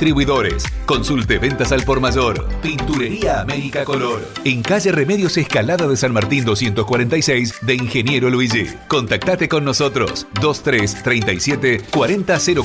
distribuidores. Consulte ventas al por mayor. Pinturería América Color. En calle Remedios Escalada de San Martín 246 de Ingeniero Luigi. Contactate con nosotros. 2337 4004.